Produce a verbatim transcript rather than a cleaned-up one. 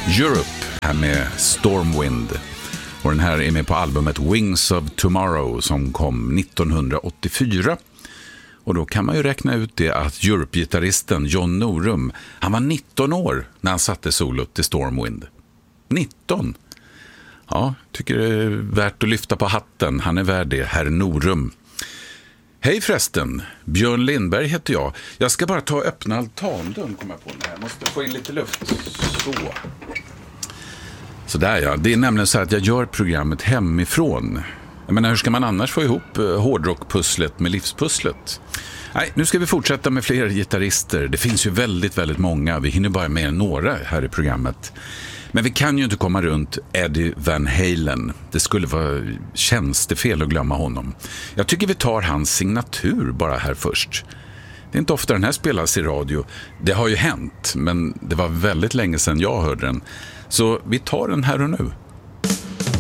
Europe här med Stormwind. Och den här är med på albumet Wings of Tomorrow som kom nittonhundraåttiofyra. Och då kan man ju räkna ut det att Europe-gitarristen John Norum, han var nitton år när han satte solot till Stormwind. nitton! Ja, tycker det är värt att lyfta på hatten. Han är värd det, herr Norum. Hej förresten, Björn Lindberg heter jag. Jag ska bara ta och öppna altandörren, kommer jag på den här. Jag måste få in lite luft. Så. Så där ja, det är nämligen så att jag gör programmet hemifrån. Jag menar, hur ska man annars få ihop hårdrockpusslet med livspusslet? Nej, nu ska vi fortsätta med fler gitarrister. Det finns ju väldigt, väldigt många. Vi hinner bara med några här i programmet. Men vi kan ju inte komma runt Eddie Van Halen. Det skulle vara tjänstefel att glömma honom. Jag tycker vi tar hans signatur bara här först. Det är inte ofta den här spelas i radio. Det har ju hänt, men det var väldigt länge sedan jag hörde den. Så vi tar den här och nu.